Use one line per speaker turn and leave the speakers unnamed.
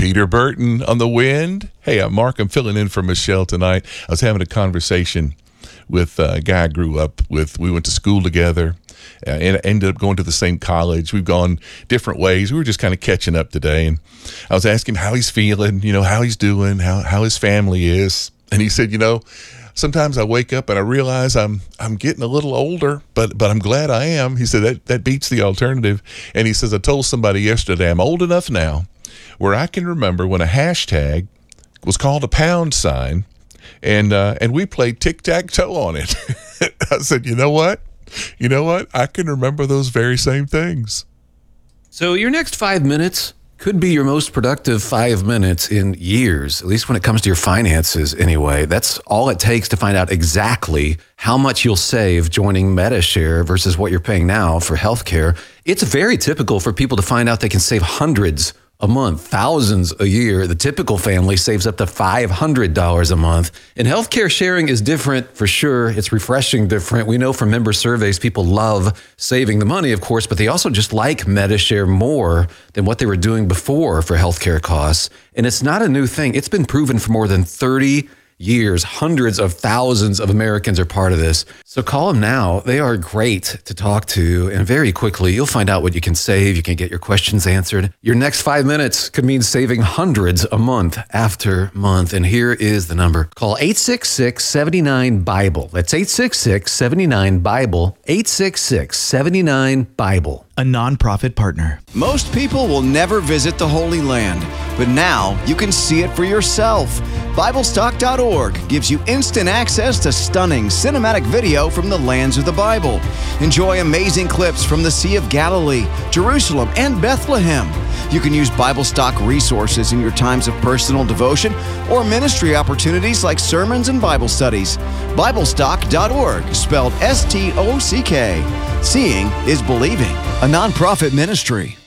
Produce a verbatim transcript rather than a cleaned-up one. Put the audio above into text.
Peter Burton on the wind. Hey, I'm Mark. I'm filling in for Michelle tonight. I was having a conversation with a guy I grew up with. We went to school together uh, and ended up going to the same college. We've gone different ways. We were just kind of catching up today. And I was asking him how he's feeling, you know, how he's doing, how, how his family is. And he said, you know, sometimes I wake up and I realize I'm I'm getting a little older, but but I'm glad I am. He said that, that beats the alternative. And he says, I told somebody yesterday, I'm old enough now where I can remember when a hashtag was called a pound sign, and uh, and we played tic-tac-toe on it. I said, you know what? You know what? I can remember those very same things.
So your next five minutes could be your most productive five minutes in years, at least when it comes to your finances anyway. That's all it takes to find out exactly how much you'll save joining Medi-Share versus what you're paying now for healthcare. It's very typical for people to find out they can save hundreds a month, thousands a year. The typical family saves up to five hundred dollars a month. And healthcare sharing is different for sure. It's refreshing different. We know from member surveys, people love saving the money, of course, but they also just like Medi-Share more than what they were doing before for healthcare costs. And it's not a new thing. It's been proven for more than thirty years. Hundreds of thousands of Americans are part of this. So call them now. They are great to talk to. And very quickly, you'll find out what you can save. You can get your questions answered. Your next five minutes could mean saving hundreds a month after month. And here is the number. Call eight six six, seven nine, BIBLE. That's eight six six, seven nine, BIBLE. eight six six, seven nine, BIBLE.
A nonprofit partner.
Most people will never visit the Holy Land, but now you can see it for yourself. Bible Stock dot org gives you instant access to stunning cinematic video from the lands of the Bible. Enjoy amazing clips from the Sea of Galilee, Jerusalem, and Bethlehem. You can use Bible Stock resources in your times of personal devotion or ministry opportunities like sermons and Bible studies. Bible Stock dot org, spelled S T O C K. Seeing is believing. A nonprofit ministry.